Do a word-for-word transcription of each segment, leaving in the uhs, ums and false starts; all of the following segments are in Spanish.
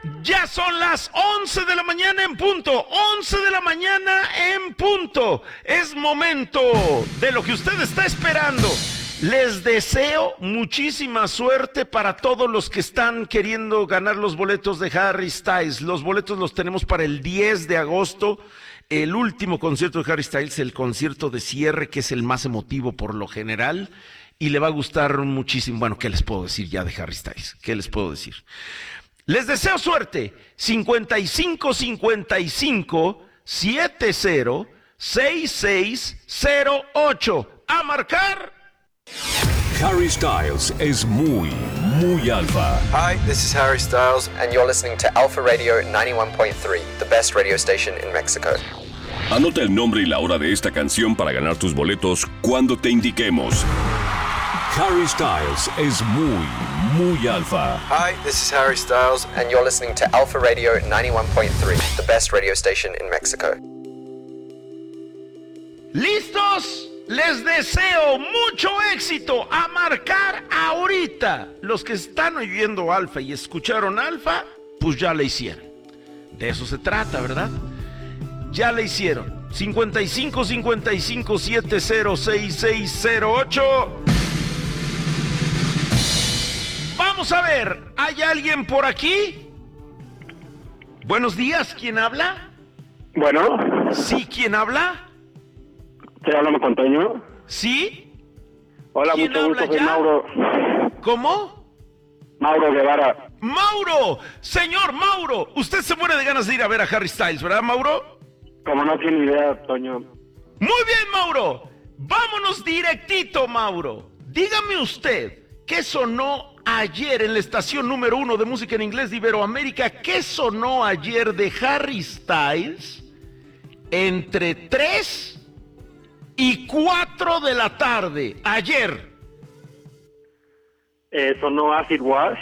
Ya son las once de la mañana en punto, once de la mañana en punto. Es momento de lo que usted está esperando. Les deseo muchísima suerte para todos los que están queriendo ganar los boletos de Harry Styles. Los boletos los tenemos para el diez de agosto, el último concierto de Harry Styles, el concierto de cierre, que es el más emotivo por lo general, y le va a gustar muchísimo. Bueno, ¿qué les puedo decir ya de Harry Styles? ¿Qué les puedo decir? Les deseo suerte. cincuenta y cinco cincuenta y cinco setenta sesenta y seis cero ocho. A marcar. Harry Styles es muy, muy alfa. Hi, this is Harry Styles, and you're listening to Alpha Radio ninety-one point three, the best radio station in Mexico. Anota el nombre y la hora de esta canción para ganar tus boletos cuando te indiquemos. Harry Styles es muy, muy alfa. Hi, this is Harry Styles, and you're listening to Alpha Radio ninety-one point three, the best radio station in Mexico. ¿Listos? Les deseo mucho éxito. A marcar ahorita. Los que están oyendo Alfa y escucharon Alfa, pues ya le hicieron. De eso se trata, ¿verdad? Ya le hicieron. cincuenta y cinco cincuenta y cinco setenta sesenta y seis cero ocho. Vamos a ver, ¿hay alguien por aquí? Buenos días, ¿quién habla? Bueno. Sí, ¿quién habla? ¿Te hablamos con Toño? ¿Sí? Hola, ¿Quién mucho gusto, habla soy ya? Mauro. ¿Cómo? Mauro Guevara. ¡Mauro! Señor Mauro, usted se muere de ganas de ir a ver a Harry Styles, ¿verdad, Mauro? Como no tiene idea, Toño. Muy bien, Mauro. Vámonos directito, Mauro. Dígame usted, ¿qué sonó ayer en la estación número uno de música en inglés de Iberoamérica? ¿Qué sonó ayer de Harry Styles entre tres y cuatro de la tarde? Ayer. Eh, sonó Acid Wash.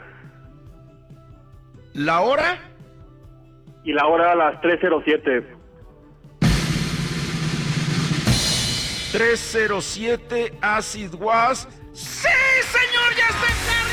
¿La hora? Y la hora a las tres cero siete. tres cero siete Acid Was. ¡Sí, señor! ¡Ya está en Harry